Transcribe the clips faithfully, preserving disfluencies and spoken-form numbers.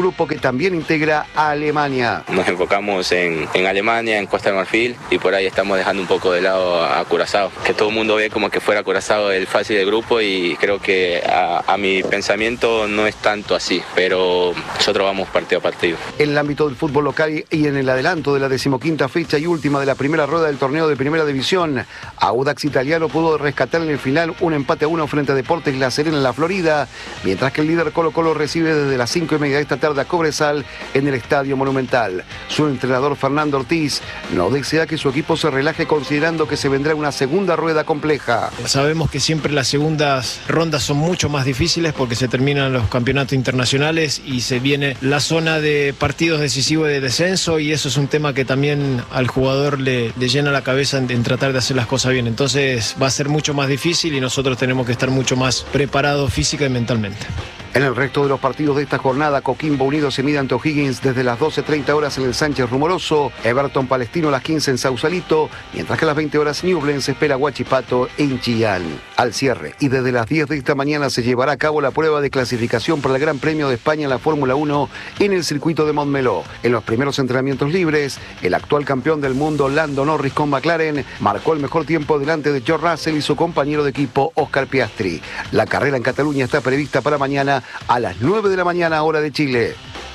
grupo que también integra a Alemania. Nos enfocamos en, en Alemania, en Costa de Marfil, y por ahí estamos dejando un poco de lado a Curazao. Que todo el mundo ve como que fuera Curazao el fácil del grupo, y creo que a, a mi pensamiento no es tanto así, pero nosotros vamos partido a partido. En el ámbito del fútbol local y en el adelanto de la decimoquinta fecha y última de la primera rueda del torneo de Primera División, Audax Italiano pudo rescatar en el final un empate a uno frente a Deportes La Serena en la Florida, mientras que el líder Colo Colo recibe desde las cinco y media de esta tarde a Cobresal en el Estadio Monumental. Su entrenador Fernando Ortiz no desea que su equipo se relaje, considerando que se vendrá una segunda rueda compleja. Sabemos que siempre las segundas rondas son mucho más difíciles porque se terminan los campeonatos internacionales y se viene la zona de partidos decisivos de descenso, y eso es un tema que también al jugador le, le llena la cabeza en, en tratar de hacer las cosas bien. Entonces va a ser mucho más difícil y nosotros tenemos que estar mucho más preparados física y mentalmente. En el resto de los partidos de esta jornada, Coquimbo Unido se mide ante O'Higgins desde las doce treinta horas en el Sánchez Rumoroso, Everton Palestino a las quince en Sausalito, mientras que a las veinte horas Ñublense espera a Huachipato en Chillán. Al cierre, y desde las diez de esta mañana se llevará a cabo la prueba de clasificación para el Gran Premio de España en la Fórmula uno en el circuito de Montmeló. En los primeros entrenamientos libres, el actual campeón del mundo Lando Norris con McLaren marcó el mejor tiempo delante de George Russell y su compañero de equipo Oscar Piastri. La carrera en Cataluña está prevista para mañana a las nueve de la mañana, hora de Chile.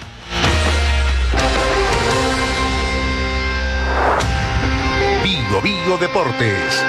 Vigo Vigo Deportes.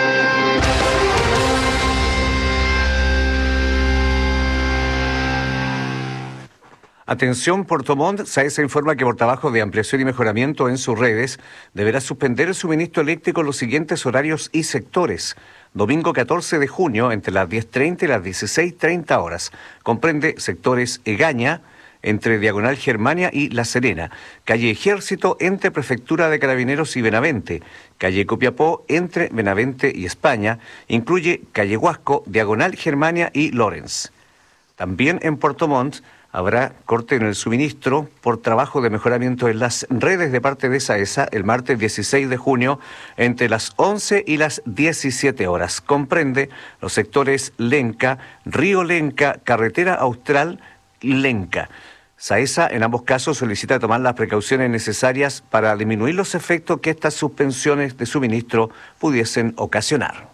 Atención, Puerto Montt. SAESA informa que por trabajo de ampliación y mejoramiento en sus redes deberá suspender el suministro eléctrico en los siguientes horarios y sectores. Domingo catorce de junio, entre las diez treinta y las dieciséis treinta horas. Comprende sectores Egaña, entre Diagonal Germania y La Serena, calle Ejército, entre Prefectura de Carabineros y Benavente, calle Copiapó, entre Benavente y España, incluye calle Huasco, Diagonal Germania y Lorenz. También en Puerto Montt habrá corte en el suministro por trabajo de mejoramiento en las redes de parte de SAESA el martes dieciséis de junio entre las once y las diecisiete horas. Comprende los sectores Lenca, Río Lenca, Carretera Austral y Lenca. SAESA en ambos casos solicita tomar las precauciones necesarias para disminuir los efectos que estas suspensiones de suministro pudiesen ocasionar.